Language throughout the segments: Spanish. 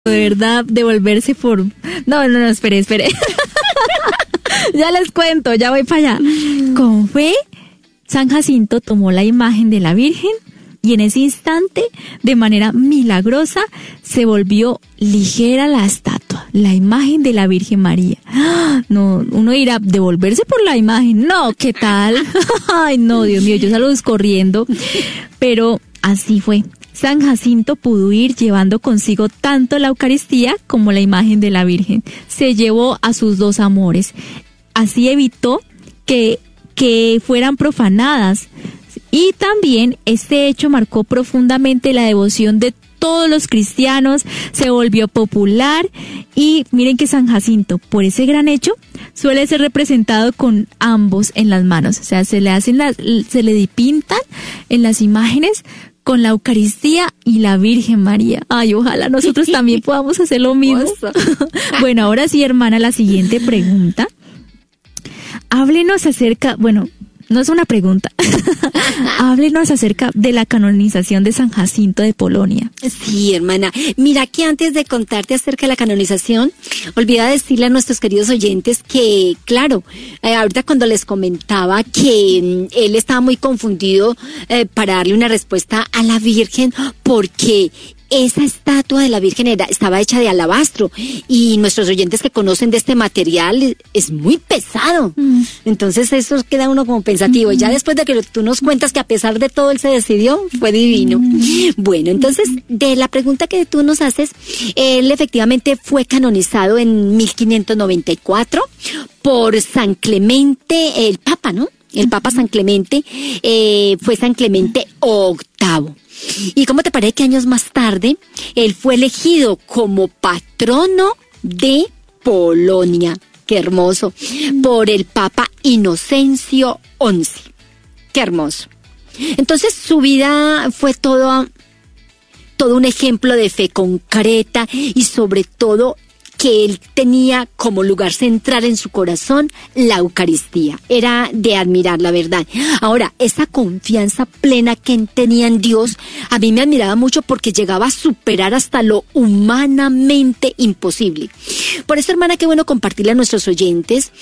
De verdad, devolverse por... No, espere. Ya les cuento, ya voy para allá. Con fe, San Jacinto tomó la imagen de la Virgen y en ese instante, de manera milagrosa, se volvió ligera la estatua, la imagen de la Virgen María. No, uno dirá, devolverse por la imagen. No, ¿qué tal? Ay, no, Dios mío, yo salgo corriendo. Pero así fue. San Jacinto pudo ir llevando consigo tanto la Eucaristía como la imagen de la Virgen. Se llevó a sus dos amores. Así evitó que fueran profanadas. Y también este hecho marcó profundamente la devoción de todos los cristianos, se volvió popular y miren que San Jacinto, por ese gran hecho, suele ser representado con ambos en las manos. O sea, se le pintan en las imágenes con la Eucaristía y la Virgen María. Ay, ojalá nosotros también podamos hacer lo mismo. Bueno, ahora sí, hermana, la siguiente pregunta. Háblenos acerca, bueno, no es una pregunta. Háblenos acerca de la canonización de San Jacinto de Polonia. Sí, hermana. Mira que antes de contarte acerca de la canonización, olvidaba decirle a nuestros queridos oyentes que, claro, ahorita cuando les comentaba que él estaba muy confundido para darle una respuesta a la Virgen, porque esa estatua de la Virgen estaba hecha de alabastro y nuestros oyentes que conocen de este material es muy pesado. Entonces eso queda uno como pensativo. Ya después de que tú nos cuentas que a pesar de todo él se decidió, fue divino. Bueno, entonces de la pregunta que tú nos haces, él efectivamente fue canonizado en 1594 por San Clemente, el Papa, ¿no? El Papa San Clemente, fue San Clemente VIII. ¿Y cómo te parece que años más tarde él fue elegido como patrono de Polonia? ¡Qué hermoso! Por el Papa Inocencio XI. ¡Qué hermoso! Entonces su vida fue todo un ejemplo de fe concreta y sobre todo que él tenía como lugar central en su corazón la Eucaristía. Era de admirar, la verdad. Ahora, esa confianza plena que él tenía en Dios, a mí me admiraba mucho porque llegaba a superar hasta lo humanamente imposible. Por eso, hermana, qué bueno compartirle a nuestros oyentes.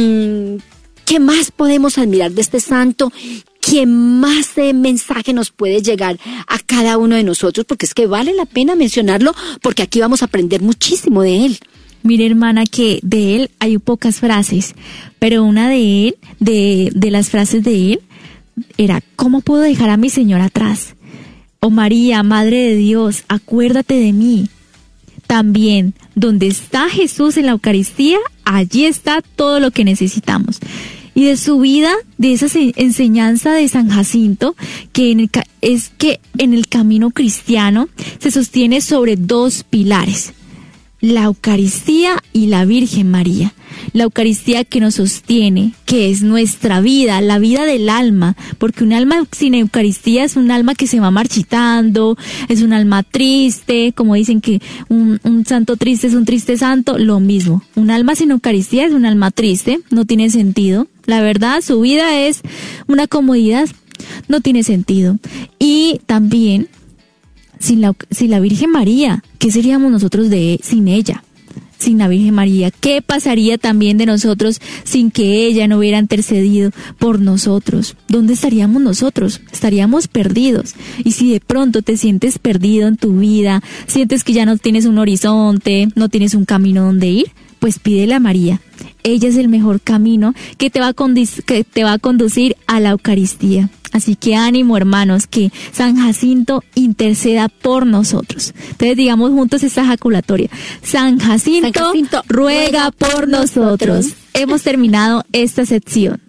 ¿Qué más podemos admirar de este santo? ¿Qué más mensaje nos puede llegar a cada uno de nosotros? Porque es que vale la pena mencionarlo, porque aquí vamos a aprender muchísimo de él. Mire, hermana, que de él hay pocas frases, pero una de las frases de él era: ¿cómo puedo dejar a mi Señor atrás? Oh María, Madre de Dios, acuérdate de mí. También, donde está Jesús en la Eucaristía, allí está todo lo que necesitamos. Y de su vida, de esa enseñanza de San Jacinto, es que en el camino cristiano se sostiene sobre dos pilares: la Eucaristía y la Virgen María. La Eucaristía que nos sostiene, que es nuestra vida, la vida del alma, porque un alma sin Eucaristía es un alma que se va marchitando, es un alma triste, como dicen que un santo triste es un triste santo, lo mismo. Un alma sin Eucaristía es un alma triste, no tiene sentido. La verdad, su vida es una comodidad, no tiene sentido. Y también, sin la Virgen María, ¿qué seríamos nosotros sin ella? Sin la Virgen María, ¿qué pasaría también de nosotros sin que ella no hubiera intercedido por nosotros? ¿Dónde estaríamos nosotros? Estaríamos perdidos. Y si de pronto te sientes perdido en tu vida, sientes que ya no tienes un horizonte, no tienes un camino donde ir, pues pídele a María. Ella es el mejor camino que te va a conducir a la Eucaristía. Así que ánimo, hermanos, que San Jacinto interceda por nosotros. Entonces digamos juntos esta ejaculatoria: San Jacinto, ruega por nosotros. Hemos terminado esta sección.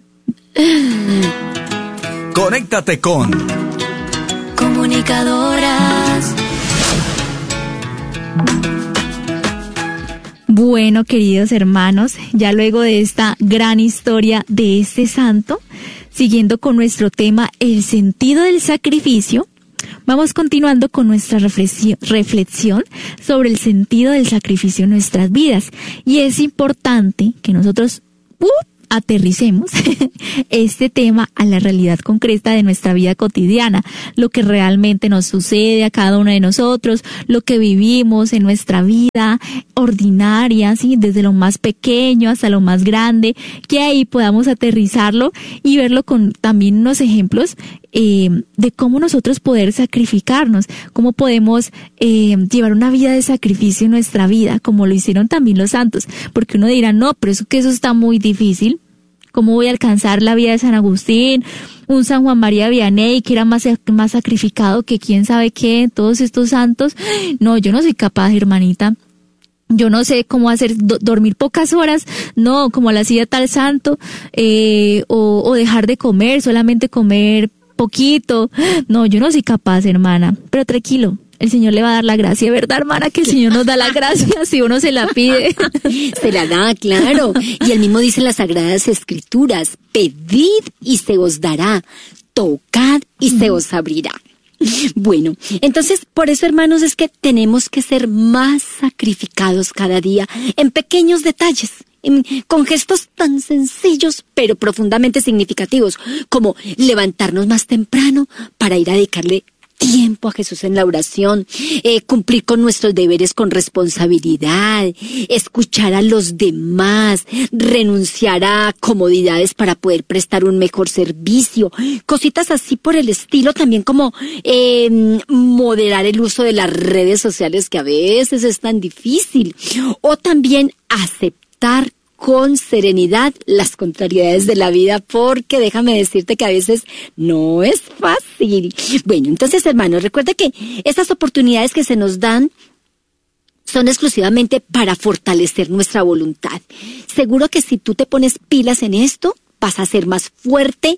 Conéctate con Comunicadoras. Bueno, queridos hermanos, ya luego de esta gran historia de este santo, siguiendo con nuestro tema, el sentido del sacrificio, vamos continuando con nuestra reflexión sobre el sentido del sacrificio en nuestras vidas. Y es importante que nosotros aterricemos este tema a la realidad concreta de nuestra vida cotidiana, lo que realmente nos sucede a cada uno de nosotros, lo que vivimos en nuestra vida ordinaria, ¿sí? Desde lo más pequeño hasta lo más grande, que ahí podamos aterrizarlo y verlo con también unos ejemplos de cómo nosotros poder sacrificarnos, cómo podemos llevar una vida de sacrificio en nuestra vida, como lo hicieron también los santos, porque uno dirá, no, pero eso está muy difícil. ¿Cómo voy a alcanzar la vida de San Agustín, un San Juan María Vianney que era más sacrificado que quién sabe qué, todos estos santos? No, yo no soy capaz, hermanita. Yo no sé cómo hacer dormir pocas horas, no, como lo hacía tal santo, o dejar de comer, solamente comer poquito. No, yo no soy capaz, hermana, pero tranquilo. El Señor le va a dar la gracia, ¿verdad, hermana? Que el Señor nos da la gracia si uno se la pide. Se la da, claro. Y él mismo dice en las Sagradas Escrituras, pedid y se os dará, tocad y se os abrirá. Bueno, entonces por eso, hermanos, es que tenemos que ser más sacrificados cada día en pequeños detalles, con gestos tan sencillos pero profundamente significativos, como levantarnos más temprano para ir a dedicarle tiempo a Jesús en la oración, cumplir con nuestros deberes con responsabilidad, escuchar a los demás, renunciar a comodidades para poder prestar un mejor servicio, cositas así por el estilo, también como moderar el uso de las redes sociales que a veces es tan difícil, o también aceptar con serenidad las contrariedades de la vida, porque déjame decirte que a veces no es fácil. Bueno, entonces, hermanos, recuerda que estas oportunidades que se nos dan son exclusivamente para fortalecer nuestra voluntad. Seguro que si tú te pones pilas en esto, vas a ser más fuerte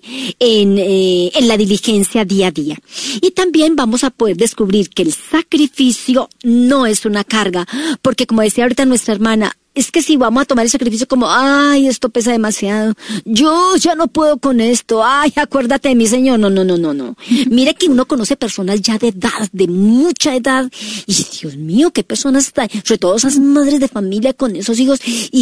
en la diligencia día a día. Y también vamos a poder descubrir que el sacrificio no es una carga, porque como decía ahorita nuestra hermana, es que si vamos a tomar el sacrificio como, ay, esto pesa demasiado, yo ya no puedo con esto, ay, acuérdate de mí, Señor. No. Mire que uno conoce personas ya de edad, de mucha edad, y Dios mío, qué personas están, sobre todo esas madres de familia con esos hijos,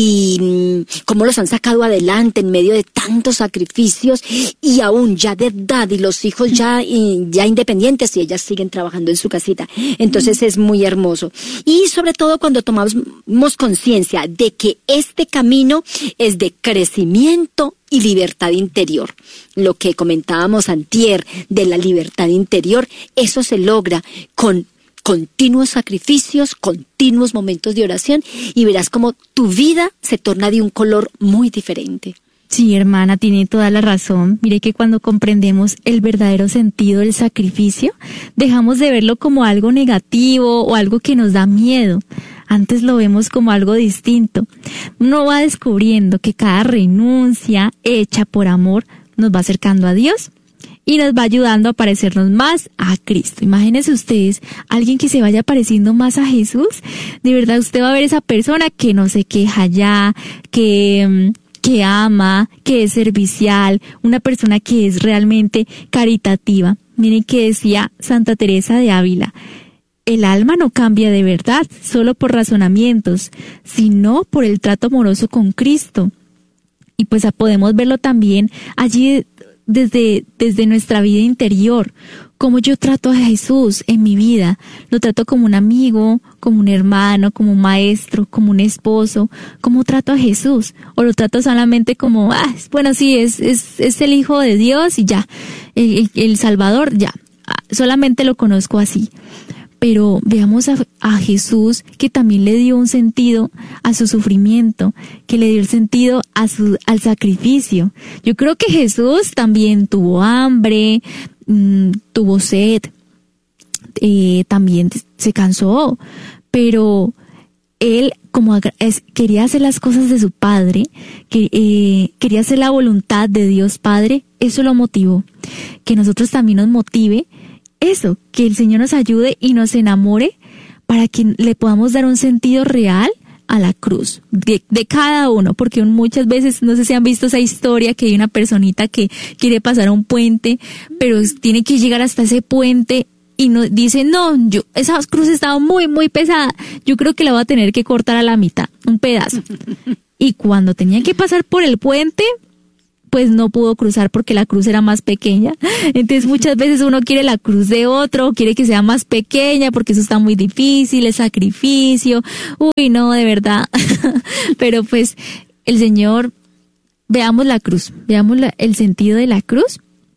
y cómo los han sacado adelante en medio de tantos sacrificios, y aún ya de edad, y los hijos ya independientes, y ellas siguen trabajando en su casita. Entonces es muy hermoso. Y sobre todo cuando tomamos conciencia de que este camino es de crecimiento y libertad interior. Lo que comentábamos antier de la libertad interior, eso se logra con continuos sacrificios, continuos momentos de oración, y verás como tu vida se torna de un color muy diferente. Sí, hermana, tiene toda la razón. Mire que cuando comprendemos el verdadero sentido del sacrificio, dejamos de verlo como algo negativo o algo que nos da miedo. Antes lo vemos como algo distinto. Uno va descubriendo que cada renuncia hecha por amor nos va acercando a Dios y nos va ayudando a parecernos más a Cristo. Imagínense ustedes, alguien que se vaya pareciendo más a Jesús. De verdad, usted va a ver esa persona que no se queja ya, que ama, que es servicial, una persona que es realmente caritativa. Miren que decía Santa Teresa de Ávila: el alma no cambia de verdad solo por razonamientos, sino por el trato amoroso con Cristo. Y pues podemos verlo también allí desde nuestra vida interior, cómo yo trato a Jesús en mi vida. Lo trato como un amigo, como un hermano, como un maestro, como un esposo. ¿Cómo trato a Jesús? O lo trato solamente como, bueno, sí, es el Hijo de Dios y ya, el Salvador, ya, solamente lo conozco así. Pero veamos a Jesús, que también le dio un sentido a su sufrimiento, que le dio el sentido al sacrificio. Yo creo que Jesús también tuvo hambre, tuvo sed, también se cansó, pero él como quería hacer las cosas de su Padre, quería hacer la voluntad de Dios Padre, eso lo motivó. Que nosotros también nos motive eso, que el Señor nos ayude y nos enamore para que le podamos dar un sentido real a la cruz de cada uno, porque muchas veces, no sé si han visto esa historia que hay una personita que quiere pasar un puente, pero tiene que llegar hasta ese puente y dice, esa cruz estaba muy, muy pesada, yo creo que la voy a tener que cortar a la mitad, un pedazo. Y cuando tenía que pasar por el puente, pues no pudo cruzar porque la cruz era más pequeña. Entonces muchas veces uno quiere la cruz de otro, quiere que sea más pequeña porque eso está muy difícil, es sacrificio. Uy, no, de verdad. Pero pues el Señor, veamos la cruz, veamos el sentido de la cruz,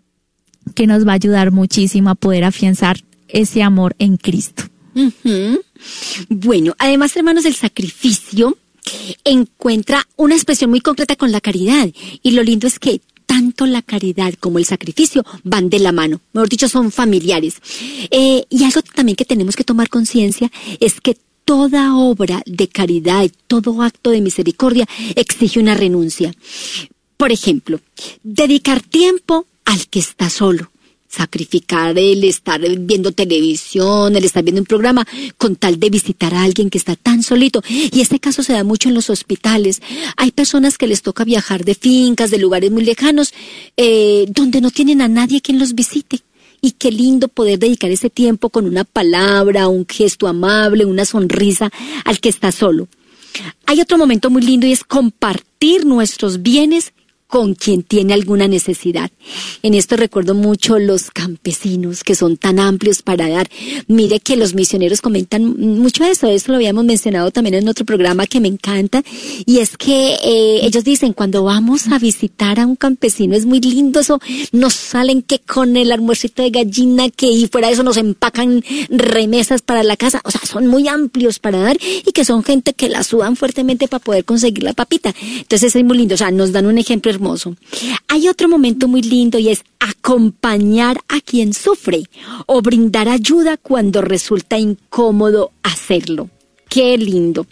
que nos va a ayudar muchísimo a poder afianzar ese amor en Cristo. Uh-huh. Bueno, además, hermanos, el sacrificio encuentra una expresión muy concreta con la caridad, y lo lindo es que tanto la caridad como el sacrificio van de la mano, mejor dicho, son familiares. Y algo también que tenemos que tomar conciencia es que toda obra de caridad, todo acto de misericordia exige una renuncia. Por ejemplo, dedicar tiempo al que está solo. Sacrificar el estar viendo televisión, el estar viendo un programa con tal de visitar a alguien que está tan solito. Y este caso se da mucho en los hospitales. Hay personas que les toca viajar de fincas, de lugares muy lejanos, donde no tienen a nadie quien los visite. Y qué lindo poder dedicar ese tiempo con una palabra, un gesto amable, una sonrisa al que está solo. Hay otro momento muy lindo y es compartir nuestros bienes con quien tiene alguna necesidad. En esto recuerdo mucho los campesinos, que son tan amplios para dar. Mire que los misioneros comentan mucho de eso lo habíamos mencionado también en otro programa que me encanta, y es que ellos dicen, cuando vamos a visitar a un campesino es muy lindo eso, nos salen que con el almuercito de gallina, que y fuera de eso nos empacan remesas para la casa, o sea, son muy amplios para dar, y que son gente que la sudan fuertemente para poder conseguir la papita. Entonces es muy lindo, o sea, nos dan un ejemplo hermoso. Hay otro momento muy lindo y es acompañar a quien sufre o brindar ayuda cuando resulta incómodo hacerlo. ¡Qué lindo!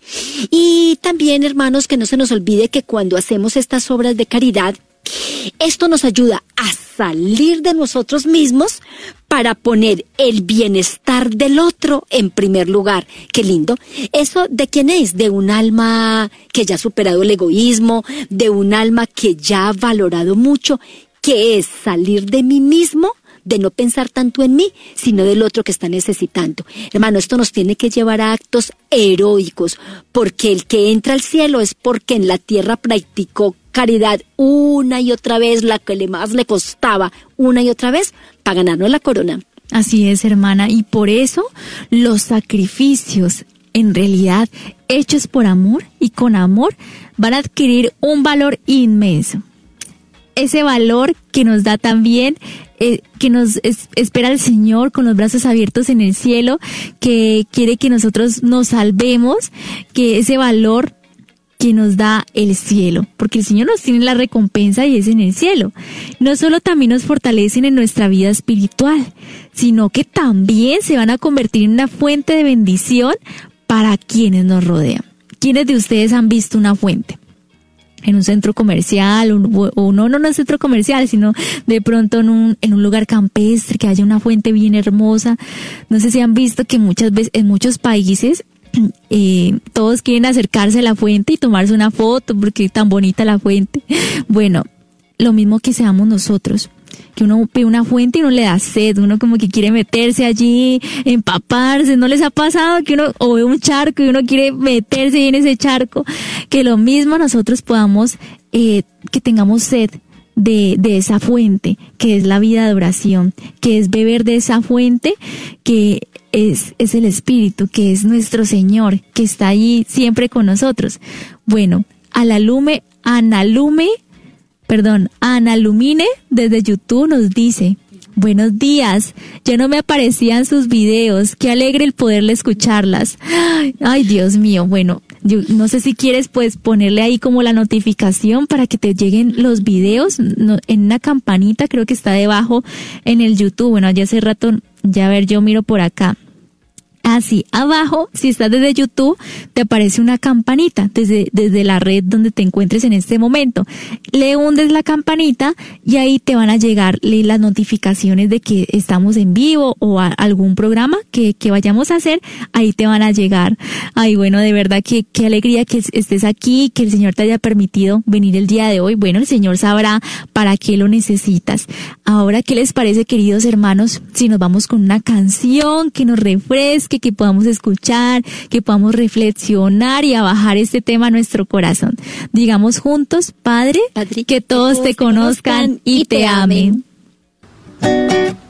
Y también, hermanos, que no se nos olvide que cuando hacemos estas obras de caridad, esto nos ayuda a salir de nosotros mismos para poner el bienestar del otro en primer lugar. ¡Qué lindo! ¿Eso de quién es? De un alma que ya ha superado el egoísmo, de un alma que ya ha valorado mucho, que es salir de mí mismo, de no pensar tanto en mí, sino del otro que está necesitando. Hermano, esto nos tiene que llevar a actos heroicos, porque el que entra al cielo es porque en la tierra practicó caridad una y otra vez, la que más le costaba una y otra vez, para ganarnos la corona. Así es, hermana, y por eso los sacrificios, en realidad, hechos por amor y con amor, van a adquirir un valor inmenso. Ese valor que nos da también, que nos espera el Señor con los brazos abiertos en el cielo, que quiere que nosotros nos salvemos, que ese valor que nos da el cielo, porque el Señor nos tiene la recompensa y es en el cielo. No solo también nos fortalecen en nuestra vida espiritual, sino que también se van a convertir en una fuente de bendición para quienes nos rodean. ¿Quiénes de ustedes han visto una fuente? En un centro comercial, o no en un centro comercial, sino de pronto en un lugar campestre, que haya una fuente bien hermosa. No sé si han visto que muchas veces, en muchos países, todos quieren acercarse a la fuente y tomarse una foto, porque es tan bonita la fuente. Bueno, lo mismo que seamos nosotros, que uno ve una fuente y uno le da sed, uno como que quiere meterse allí, empaparse. ¿No les ha pasado que uno o ve un charco y uno quiere meterse en ese charco? Que lo mismo nosotros podamos, que tengamos sed de esa fuente, que es la vida de oración, que es beber de esa fuente, que es el Espíritu, que es nuestro Señor, que está ahí siempre con nosotros. Bueno, Ana Lumine desde YouTube nos dice: buenos días, ya no me aparecían sus videos, qué alegre el poderle escucharlas. Ay, Dios mío, bueno, yo no sé si quieres pues ponerle ahí como la notificación para que te lleguen los videos, en una campanita, creo que está debajo en el YouTube. Bueno, ya hace rato, ya a ver, yo miro por acá. Así, abajo, si estás desde YouTube, te aparece una campanita desde la red donde te encuentres en este momento. Le hundes la campanita y ahí te van a llegar las notificaciones de que estamos en vivo o algún programa que vayamos a hacer, ahí te van a llegar. Ay, bueno, de verdad que qué alegría que estés aquí, que el Señor te haya permitido venir el día de hoy. Bueno, el Señor sabrá para qué lo necesitas. Ahora, ¿qué les parece, queridos hermanos, si nos vamos con una canción que nos refresque, que podamos escuchar, que podamos reflexionar y a bajar este tema a nuestro corazón. Digamos juntos, Padre, que todos te conozcan y te amen.